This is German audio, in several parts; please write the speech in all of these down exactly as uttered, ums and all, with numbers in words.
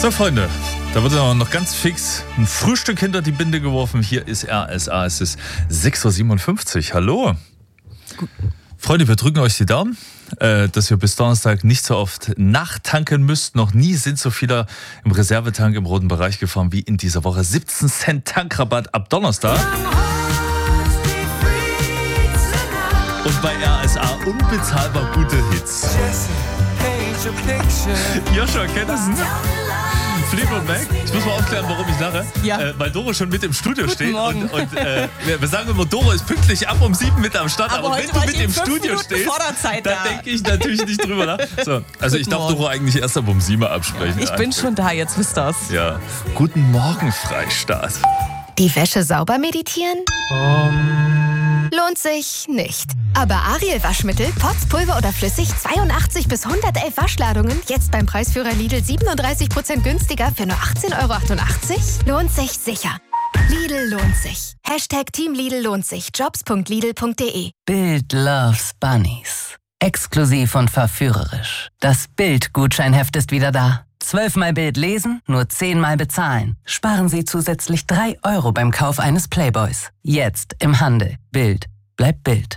So, Freunde, da wird noch ganz fix ein Frühstück hinter die Binde geworfen. Hier ist R S A, es ist sechs Uhr siebenundfünfzig. Hallo. Gut. Freunde, wir drücken euch die Daumen, äh, dass ihr bis Donnerstag nicht so oft nachtanken müsst. Noch nie sind so viele im Reservetank im roten Bereich gefahren wie in dieser Woche. siebzehn Cent Tankrabatt ab Donnerstag. Und bei R S A unbezahlbar gute Hits. Joshua, kennt das? Fleetwood Mac. Ich muss mal aufklären, warum ich lache. Ja. Äh, weil Doro schon mit im Studio Guten steht. Morgen. Und, und äh, wir, wir sagen immer, Doro ist pünktlich ab um sieben mit am Start. Aber Aber, heute wenn war du ich mit in im fünf Studio Minuten stehst, Vorderzeit dann da. denke ich natürlich nicht drüber nach. So, also ich darf Morgen. Doro eigentlich erst ab um sieben absprechen. Ich bin schon da, jetzt wisst ihr's. Ja. Guten Morgen, Freistaat. Die Wäsche sauber meditieren? Um. Lohnt sich nicht. Aber Ariel Waschmittel, Pots, Pulver oder flüssig, zweiundachtzig bis hundertelf Waschladungen, jetzt beim Preisführer Lidl siebenunddreißig Prozent günstiger für nur achtzehn Euro achtundachtzig? Lohnt sich sicher. Lidl lohnt sich. Hashtag Team Lidl lohnt sich. jobs punkt lidl punkt de. Bild loves Bunnies. Exklusiv und verführerisch. Das Bild-Gutscheinheft ist wieder da. Zwölfmal Bild lesen, nur zehnmal bezahlen. Sparen Sie zusätzlich drei Euro beim Kauf eines Playboys. Jetzt im Handel. Bild. Bleibt Bild.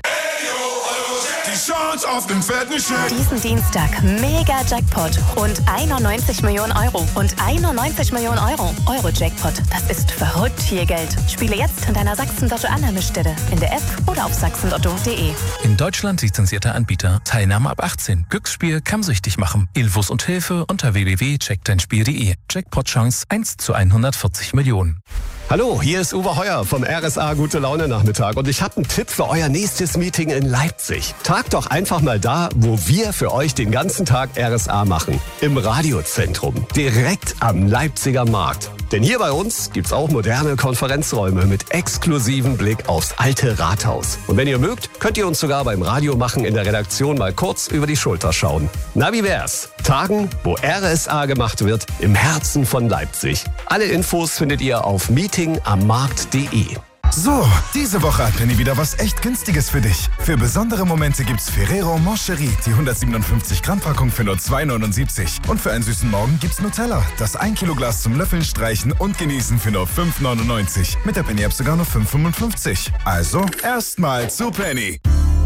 Diesen Dienstag mega Jackpot. Rund einundneunzig Millionen Euro. Und einundneunzig Millionen Euro. Euro-Jackpot. Das ist verrückt viel Geld. Spiele jetzt in deiner Sachsen-Lotto-Annahmestelle. In der App oder auf sachsen lotto punkt de. In Deutschland lizenzierter Anbieter. Teilnahme ab achtzehn. Glücksspiel kann süchtig machen. Infos und Hilfe unter w w w punkt check dein spiel punkt de. Jackpot-Chance eins zu hundertvierzig Millionen. Hallo, hier ist Uwe Heuer vom R S A Gute Laune Nachmittag und ich habe einen Tipp für euer nächstes Meeting in Leipzig. Tagt doch einfach mal da, wo wir für euch den ganzen Tag R S A machen. Im Radiozentrum, direkt am Leipziger Markt. Denn hier bei uns gibt's auch moderne Konferenzräume mit exklusivem Blick aufs alte Rathaus. Und wenn ihr mögt, könnt ihr uns sogar beim Radio machen in der Redaktion mal kurz über die Schulter schauen. Na, wie wär's? Tagen, wo R S A gemacht wird, im Herzen von Leipzig. Alle Infos findet ihr auf meeting am markt punkt de. So, diese Woche hat Penny wieder was echt Günstiges für dich. Für besondere Momente gibt's Ferrero Moncherie, die hundertsiebenundfünfzig Gramm Packung für nur zwei neunundsiebzig. Und für einen süßen Morgen gibt's Nutella, das ein Kilo Glas zum Löffeln, Streichen und Genießen für nur fünf neunundneunzig. Mit der Penny App sogar nur fünf fünfundfünfzig. Also, erstmal zu Penny.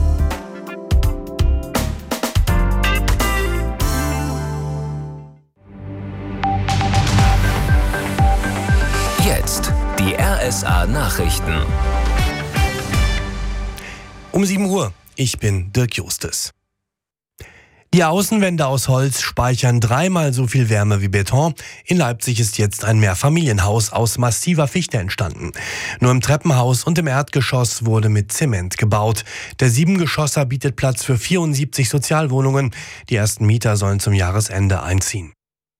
Jetzt die R S A-Nachrichten. Um sieben Uhr. Ich bin Dirk Justes. Die Außenwände aus Holz speichern dreimal so viel Wärme wie Beton. In Leipzig ist jetzt ein Mehrfamilienhaus aus massiver Fichte entstanden. Nur im Treppenhaus und im Erdgeschoss wurde mit Zement gebaut. Der Siebengeschosser bietet Platz für vierundsiebzig Sozialwohnungen. Die ersten Mieter sollen zum Jahresende einziehen.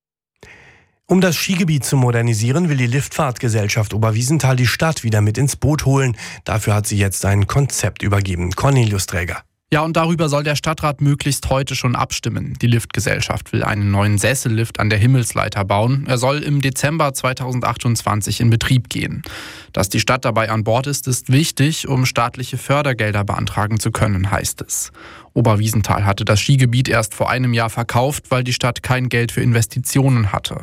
Um das Skigebiet zu modernisieren, will die Liftfahrtgesellschaft Oberwiesenthal die Stadt wieder mit ins Boot holen. Dafür hat sie jetzt ein Konzept übergeben. Cornelius Träger. Ja, und darüber soll der Stadtrat möglichst heute schon abstimmen. Die Liftgesellschaft will einen neuen Sessellift an der Himmelsleiter bauen. Er soll im Dezember zweitausendachtundzwanzig in Betrieb gehen. Dass die Stadt dabei an Bord ist, ist wichtig, um staatliche Fördergelder beantragen zu können, heißt es. Oberwiesenthal hatte das Skigebiet erst vor einem Jahr verkauft, weil die Stadt kein Geld für Investitionen hatte.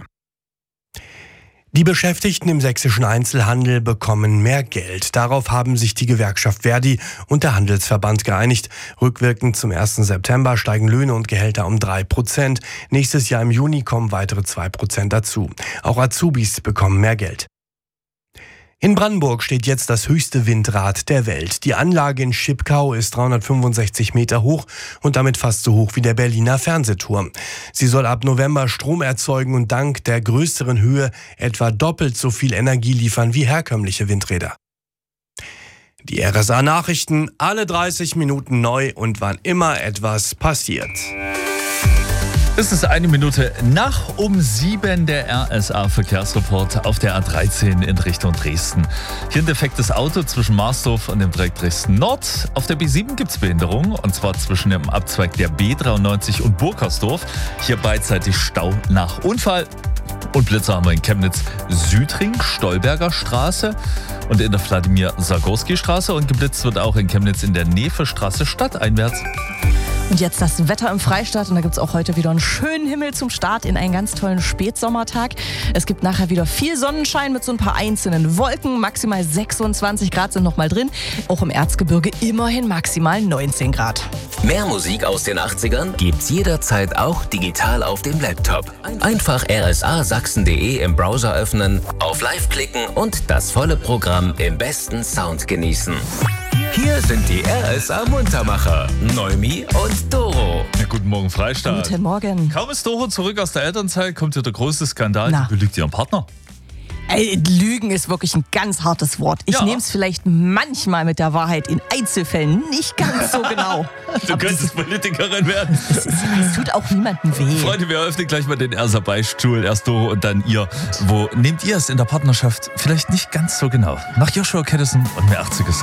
Die Beschäftigten im sächsischen Einzelhandel bekommen mehr Geld. Darauf haben sich die Gewerkschaft Verdi und der Handelsverband geeinigt. Rückwirkend zum ersten September steigen Löhne und Gehälter um drei Prozent. Nächstes Jahr im Juni kommen weitere zwei Prozent dazu. Auch Azubis bekommen mehr Geld. In Brandenburg steht jetzt das höchste Windrad der Welt. Die Anlage in Schipkau ist dreihundertfünfundsechzig Meter hoch und damit fast so hoch wie der Berliner Fernsehturm. Sie soll ab November Strom erzeugen und dank der größeren Höhe etwa doppelt so viel Energie liefern wie herkömmliche Windräder. Die R S A-Nachrichten, alle dreißig Minuten neu und wann immer etwas passiert. Es ist eine Minute nach um sieben, der R S A-Verkehrsreport auf der A dreizehn in Richtung Dresden. Hier ein defektes Auto zwischen Marsdorf und dem Dreieck Dresden Nord. Auf der B sieben gibt es Behinderung, und zwar zwischen dem Abzweig der B dreiundneunzig und Burkersdorf. Hier beidseitig Stau nach Unfall. Und Blitzer haben wir in Chemnitz Südring, Stolberger Straße und in der Wladimir-Sargorski-Straße. Und geblitzt wird auch in Chemnitz in der Nefe-Straße stadteinwärts. Und jetzt das Wetter im Freistaat und da gibt es auch heute wieder einen schönen Himmel zum Start in einen ganz tollen Spätsommertag. Es gibt nachher wieder viel Sonnenschein mit so ein paar einzelnen Wolken. Maximal sechsundzwanzig Grad sind noch mal drin. Auch im Erzgebirge immerhin maximal neunzehn Grad. Mehr Musik aus den achtzigern gibt's jederzeit auch digital auf dem Laptop. Einfach r s a sachsen punkt d e im Browser öffnen, auf Live klicken und das volle Programm im besten Sound genießen. Hier sind die R S A Muntermacher, Neumi und Doro. Ja, guten Morgen, Freistaat. Guten Morgen. Kaum ist Doro zurück aus der Elternzeit, kommt hier der große Skandal. Na. Die belügt ihren Partner. Ey, Lügen ist wirklich ein ganz hartes Wort. Ich Ja. nehme es vielleicht manchmal mit der Wahrheit in Einzelfällen nicht ganz so genau. Du könntest Politikerin werden. Es, ist, es tut auch niemandem weh. Freunde, wir eröffnen gleich mal den R S A-Beichtstuhl. Erst Doro und dann ihr. Wo nehmt ihr es in der Partnerschaft vielleicht nicht ganz so genau? Nach Joshua Caddison und mehr achtziger Songs.